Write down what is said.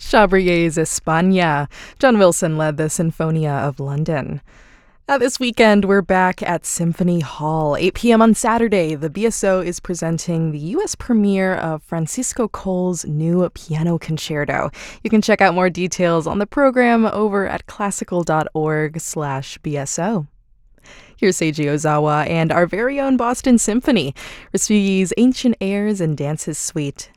Chabrier's España. John Wilson led the Sinfonia of London. This weekend, we're back at Symphony Hall. 8 p.m. on Saturday, the BSO is presenting the U.S. premiere of Francisco Cole's new piano concerto. You can check out more details on the program over at classical.org/BSO. Here's Seiji Ozawa and our very own Boston Symphony, Ryusugi's Ancient Airs and Dances Suite,